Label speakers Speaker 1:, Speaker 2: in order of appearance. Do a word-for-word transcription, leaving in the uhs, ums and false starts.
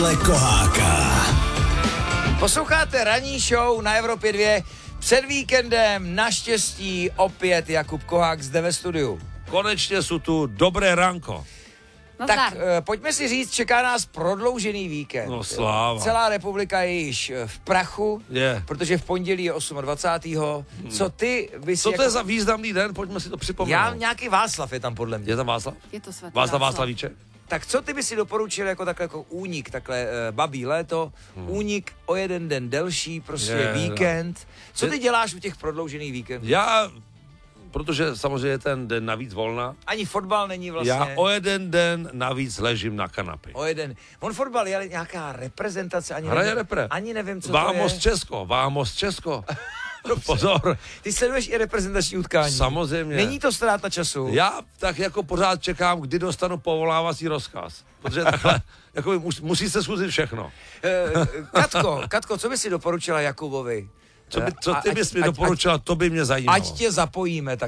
Speaker 1: Podle Koháka.
Speaker 2: Posloucháte ranní show na Evropě dva. Před víkendem naštěstí opět Jakub Kohák zde ve studiu.
Speaker 3: Konečně jsou tu dobré ranko.
Speaker 4: No
Speaker 2: Tak uh, pojďme si říct, čeká nás prodloužený víkend.
Speaker 3: No sláva.
Speaker 2: Celá republika je již v prachu,
Speaker 3: Je.
Speaker 2: protože v pondělí je dvacátého osmého Co ty bys
Speaker 3: Co to
Speaker 2: jako...
Speaker 3: je za významný den? Pojďme si to připomenout.
Speaker 2: Já nějaký Václav je tam podle mě.
Speaker 3: Je tam Václav?
Speaker 4: Je to svatý
Speaker 3: Václav
Speaker 4: Václav.
Speaker 3: Václavíček?
Speaker 2: Tak co ty by si doporučil jako takhle jako únik, takhle uh, babí léto, hmm. únik o jeden den delší, prostě
Speaker 3: Je,
Speaker 2: víkend. Co ty
Speaker 3: Je-
Speaker 2: děláš u těch prodloužených víkendů?
Speaker 3: Já, protože samozřejmě ten den navíc volna,
Speaker 2: Ani fotbal není vlastně.
Speaker 3: já o jeden den navíc ležím na kanapě.
Speaker 2: O jeden. On fotbal je ale nějaká reprezentace, ani
Speaker 3: Hraje
Speaker 2: nevím,
Speaker 3: repre.
Speaker 2: ani nevím, co
Speaker 3: Vámos
Speaker 2: to je.
Speaker 3: Česko, Vámos Česko. Pozor.
Speaker 2: Ty sleduješ i reprezentační utkání.
Speaker 3: Samozřejmě.
Speaker 2: Není to ztráta času.
Speaker 3: Já tak jako pořád čekám, kdy dostanu povolávací rozkaz. Protože takhle, jako mus, musí se zkusit všechno.
Speaker 2: Eh, Katko, Katko, co by si doporučila Jakubovi?
Speaker 3: Co, by, co
Speaker 2: A-
Speaker 3: ty
Speaker 2: ať-
Speaker 3: bys mi
Speaker 2: ať-
Speaker 3: doporučila, to by mě zajímalo.
Speaker 2: Ať tě zapojíme, tak